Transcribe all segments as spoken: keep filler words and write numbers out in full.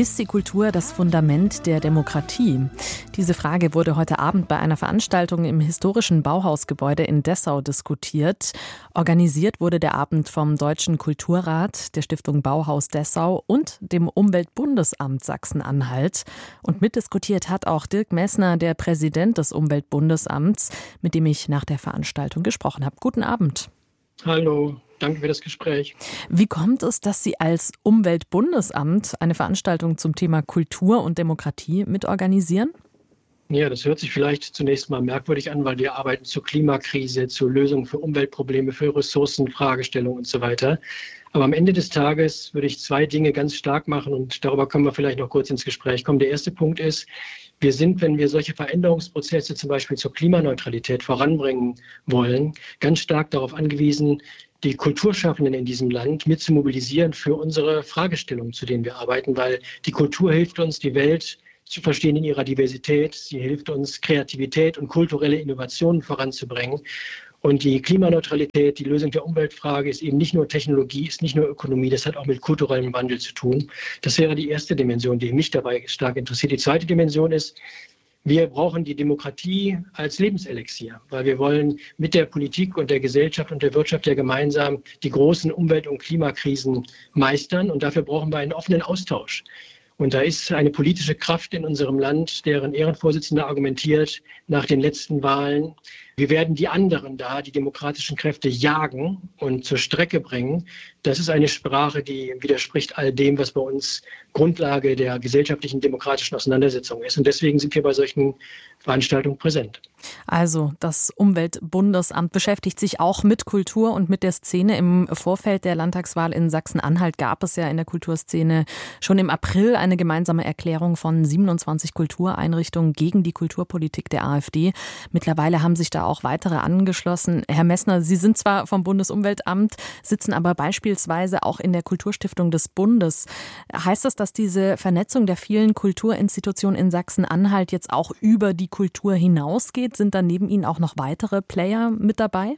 Ist die Kultur das Fundament der Demokratie? Diese Frage wurde heute Abend bei einer Veranstaltung im historischen Bauhausgebäude in Dessau diskutiert. Organisiert wurde der Abend vom Deutschen Kulturrat, der Stiftung Bauhaus Dessau und dem Umweltbundesamt Sachsen-Anhalt. Und mitdiskutiert hat auch Dirk Messner, der Präsident des Umweltbundesamts, mit dem ich nach der Veranstaltung gesprochen habe. Guten Abend. Hallo. Danke für das Gespräch. Wie kommt es, dass Sie als Umweltbundesamt eine Veranstaltung zum Thema Kultur und Demokratie mitorganisieren? Ja, das hört sich vielleicht zunächst mal merkwürdig an, weil wir arbeiten zur Klimakrise, zur Lösung für Umweltprobleme, für Ressourcenfragestellungen und so weiter. Aber am Ende des Tages würde ich zwei Dinge ganz stark machen und darüber können wir vielleicht noch kurz ins Gespräch kommen. Der erste Punkt ist, wir sind, wenn wir solche Veränderungsprozesse zum Beispiel zur Klimaneutralität voranbringen wollen, ganz stark darauf angewiesen, die Kulturschaffenden in diesem Land mit zu mobilisieren für unsere Fragestellungen, zu denen wir arbeiten, weil die Kultur hilft uns, die Welt zu verstehen in ihrer Diversität. Sie hilft uns, Kreativität und kulturelle Innovationen voranzubringen. Und die Klimaneutralität, die Lösung der Umweltfrage ist eben nicht nur Technologie, ist nicht nur Ökonomie, das hat auch mit kulturellem Wandel zu tun. Das wäre die erste Dimension, die mich dabei stark interessiert. Die zweite Dimension ist, wir brauchen die Demokratie als Lebenselixier, weil wir wollen mit der Politik und der Gesellschaft und der Wirtschaft ja gemeinsam die großen Umwelt- und Klimakrisen meistern. Und dafür brauchen wir einen offenen Austausch. Und da ist eine politische Kraft in unserem Land, deren Ehrenvorsitzender argumentiert nach den letzten Wahlen, wir werden die anderen da, die demokratischen Kräfte jagen und zur Strecke bringen. Das ist eine Sprache, die widerspricht all dem, was bei uns Grundlage der gesellschaftlichen demokratischen Auseinandersetzung ist. Und deswegen sind wir bei solchen Veranstaltungen präsent. Also das Umweltbundesamt beschäftigt sich auch mit Kultur und mit der Szene. Im Vorfeld der Landtagswahl in Sachsen-Anhalt gab es ja in der Kulturszene schon im April eine gemeinsame Erklärung von siebenundzwanzig Kultureinrichtungen gegen die Kulturpolitik der AfD. Mittlerweile haben sich da auch weitere angeschlossen. Herr Messner, Sie sind zwar vom Bundesumweltamt, sitzen aber beispielsweise auch in der Kulturstiftung des Bundes. Heißt das, dass diese Vernetzung der vielen Kulturinstitutionen in Sachsen-Anhalt jetzt auch über die Kultur hinausgeht? Sind da neben Ihnen auch noch weitere Player mit dabei?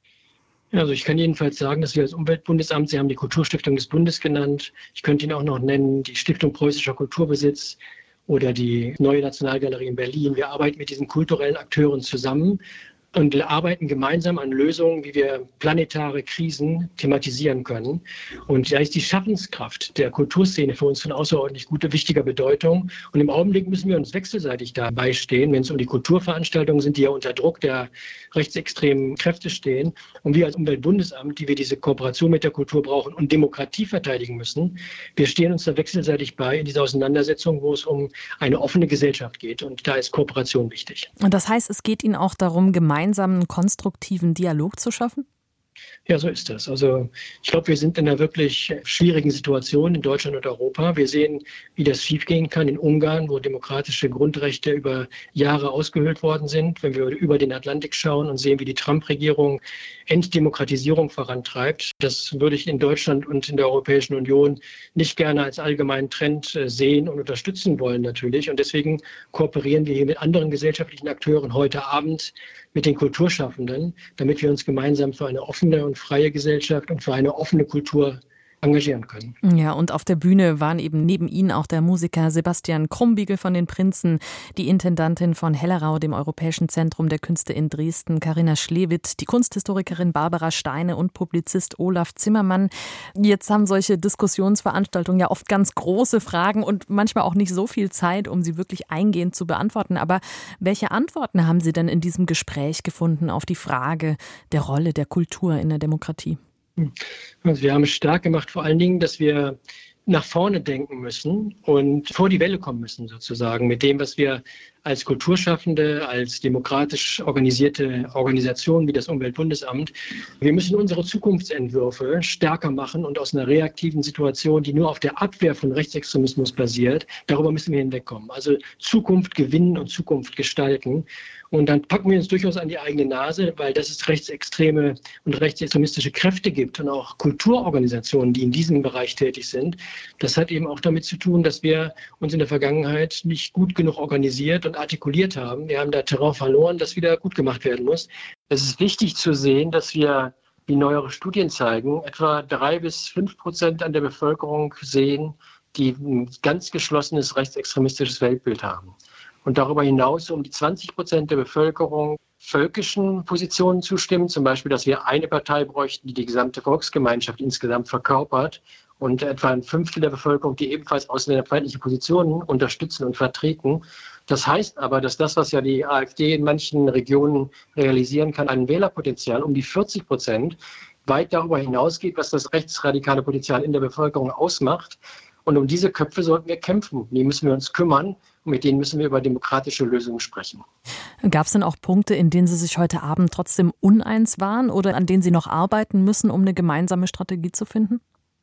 Also ich kann jedenfalls sagen, dass wir als Umweltbundesamt, Sie haben die Kulturstiftung des Bundes genannt, ich könnte Ihnen auch noch nennen, die Stiftung Preußischer Kulturbesitz oder die Neue Nationalgalerie in Berlin. Wir arbeiten mit diesen kulturellen Akteuren zusammen und arbeiten gemeinsam an Lösungen, wie wir planetare Krisen thematisieren können. Und da ist die Schaffenskraft der Kulturszene für uns von außerordentlich guter, wichtiger Bedeutung. Und im Augenblick müssen wir uns wechselseitig dabei stehen, wenn es um die Kulturveranstaltungen sind, die ja unter Druck der rechtsextremen Kräfte stehen. Und wir als Umweltbundesamt, die wir diese Kooperation mit der Kultur brauchen und Demokratie verteidigen müssen, wir stehen uns da wechselseitig bei in dieser Auseinandersetzung, wo es um eine offene Gesellschaft geht. Und da ist Kooperation wichtig. Und das heißt, es geht Ihnen auch darum, gemeinsam einen konstruktiven Dialog zu schaffen? Ja, so ist das. Also ich glaube, wir sind in einer wirklich schwierigen Situation in Deutschland und Europa. Wir sehen, wie das schiefgehen kann in Ungarn, wo demokratische Grundrechte über Jahre ausgehöhlt worden sind. Wenn wir über den Atlantik schauen und sehen, wie die Trump-Regierung Entdemokratisierung vorantreibt, das würde ich in Deutschland und in der Europäischen Union nicht gerne als allgemeinen Trend sehen und unterstützen wollen natürlich. Und deswegen kooperieren wir hier mit anderen gesellschaftlichen Akteuren heute Abend, mit den Kulturschaffenden, damit wir uns gemeinsam für eine offene und freie Gesellschaft und für eine offene Kultur engagieren können. Ja, und auf der Bühne waren eben neben Ihnen auch der Musiker Sebastian Krumbiegel von den Prinzen, die Intendantin von Hellerau, dem Europäischen Zentrum der Künste in Dresden, Carina Schlewitt, die Kunsthistorikerin Barbara Steine und Publizist Olaf Zimmermann. Jetzt haben solche Diskussionsveranstaltungen ja oft ganz große Fragen und manchmal auch nicht so viel Zeit, um sie wirklich eingehend zu beantworten. Aber welche Antworten haben Sie denn in diesem Gespräch gefunden auf die Frage der Rolle der Kultur in der Demokratie? Also wir haben es stark gemacht, vor allen Dingen, dass wir nach vorne denken müssen und vor die Welle kommen müssen sozusagen mit dem, was wir als Kulturschaffende, als demokratisch organisierte Organisation wie das Umweltbundesamt, wir müssen unsere Zukunftsentwürfe stärker machen und aus einer reaktiven Situation, die nur auf der Abwehr von Rechtsextremismus basiert, darüber müssen wir hinwegkommen. Also Zukunft gewinnen und Zukunft gestalten. Und dann packen wir uns durchaus an die eigene Nase, weil dass es rechtsextreme und rechtsextremistische Kräfte gibt und auch Kulturorganisationen, die in diesem Bereich tätig sind. Das hat eben auch damit zu tun, dass wir uns in der Vergangenheit nicht gut genug organisiert und artikuliert haben. Wir haben da Terrain verloren, das wieder gut gemacht werden muss. Es ist wichtig zu sehen, dass wir, wie neuere Studien zeigen, etwa drei bis fünf Prozent an der Bevölkerung sehen, die ein ganz geschlossenes rechtsextremistisches Weltbild haben. Und darüber hinaus um die zwanzig Prozent der Bevölkerung völkischen Positionen zustimmen, zum Beispiel, dass wir eine Partei bräuchten, die die gesamte Volksgemeinschaft insgesamt verkörpert, und etwa ein Fünftel der Bevölkerung, die ebenfalls ausländerfeindliche Positionen unterstützen und vertreten. Das heißt aber, dass das, was ja die AfD in manchen Regionen realisieren kann, ein Wählerpotenzial um die vierzig Prozent, weit darüber hinausgeht, was das rechtsradikale Potenzial in der Bevölkerung ausmacht. Und um diese Köpfe sollten wir kämpfen. Um die müssen wir uns kümmern und mit denen müssen wir über demokratische Lösungen sprechen. Gab es denn auch Punkte, in denen Sie sich heute Abend trotzdem uneins waren oder an denen Sie noch arbeiten müssen, um eine gemeinsame Strategie zu finden?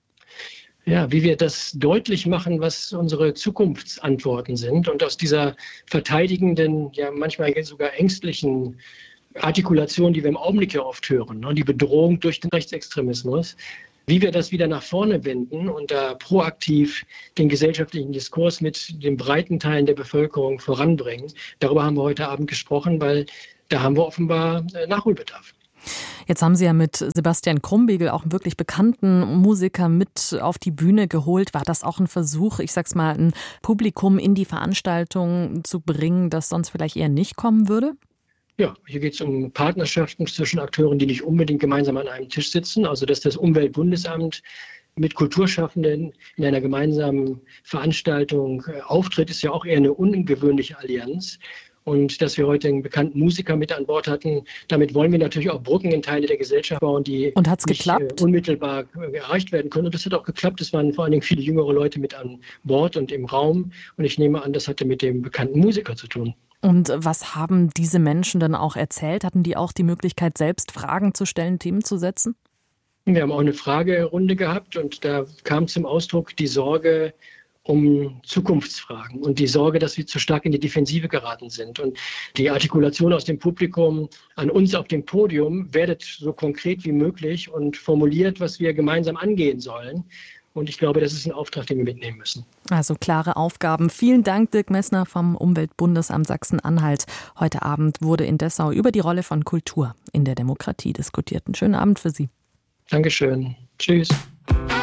Ja, wie wir das deutlich machen, was unsere Zukunftsantworten sind und aus dieser verteidigenden, ja manchmal sogar ängstlichen Artikulation, die wir im Augenblick ja oft hören, ne, die Bedrohung durch den Rechtsextremismus, wie wir das wieder nach vorne wenden und da proaktiv den gesellschaftlichen Diskurs mit den breiten Teilen der Bevölkerung voranbringen. Darüber haben wir heute Abend gesprochen, weil da haben wir offenbar Nachholbedarf. Jetzt haben Sie ja mit Sebastian Krumbiegel auch einen wirklich bekannten Musiker mit auf die Bühne geholt. War das auch ein Versuch, ich sag's mal, ein Publikum in die Veranstaltung zu bringen, das sonst vielleicht eher nicht kommen würde? Ja, hier geht es um Partnerschaften zwischen Akteuren, die nicht unbedingt gemeinsam an einem Tisch sitzen. Also dass das Umweltbundesamt mit Kulturschaffenden in einer gemeinsamen Veranstaltung auftritt, ist ja auch eher eine ungewöhnliche Allianz. Und dass wir heute einen bekannten Musiker mit an Bord hatten, damit wollen wir natürlich auch Brücken in Teile der Gesellschaft bauen, die Und hat's nicht geklappt? äh, unmittelbar erreicht werden können. Und das hat auch geklappt. Es waren vor allen Dingen viele jüngere Leute mit an Bord und im Raum. Und ich nehme an, das hatte mit dem bekannten Musiker zu tun. Und was haben diese Menschen dann auch erzählt? Hatten die auch die Möglichkeit, selbst Fragen zu stellen, Themen zu setzen? Wir haben auch eine Fragerunde gehabt und da kam zum Ausdruck die Sorge um Zukunftsfragen und die Sorge, dass wir zu stark in die Defensive geraten sind. Und die Artikulation aus dem Publikum an uns auf dem Podium werdet so konkret wie möglich und formuliert, was wir gemeinsam angehen sollen. Und ich glaube, das ist ein Auftrag, den wir mitnehmen müssen. Also klare Aufgaben. Vielen Dank, Dirk Messner vom Umweltbundesamt Sachsen-Anhalt. Heute Abend wurde in Dessau über die Rolle von Kultur in der Demokratie diskutiert. Einen schönen Abend für Sie. Dankeschön. Tschüss.